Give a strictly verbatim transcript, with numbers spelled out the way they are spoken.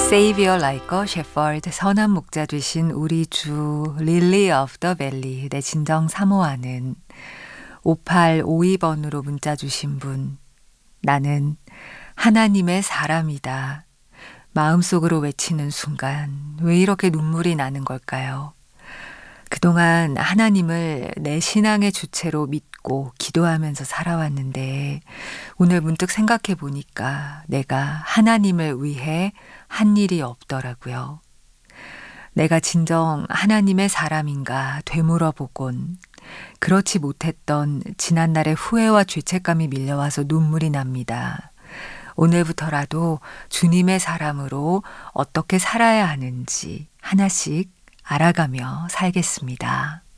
Savior like a shepherd, 선한 목자 되신 우리 주 Lily of the Valley, 내 진정 사모하는 오팔오이 번으로 문자 주신 분, 나는 하나님의 사람이다. 마음속으로 외치는 순간 왜 이렇게 눈물이 나는 걸까요? 그동안 하나님을 내 신앙의 주체로 믿고 기도하면서 살아왔는데 오늘 문득 생각해 보니까 내가 하나님을 위해 한 일이 없더라고요. 내가 진정 하나님의 사람인가 되물어보곤 그렇지 못했던 지난날의 후회와 죄책감이 밀려와서 눈물이 납니다. 오늘부터라도 주님의 사람으로 어떻게 살아야 하는지 하나씩 알아가며 살겠습니다.